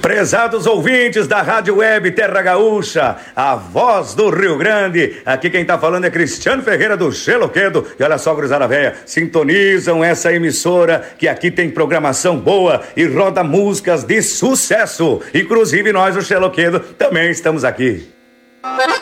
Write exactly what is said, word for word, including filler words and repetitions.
Prezados ouvintes da Rádio Web Terra Gaúcha, a voz do Rio Grande, aqui quem tá falando é Cristiano Ferreira do Xeloquedo. E olha só, gurizada véia, sintonizam essa emissora que aqui tem programação boa e roda músicas de sucesso. Inclusive nós, o Xeloquedo, também estamos aqui.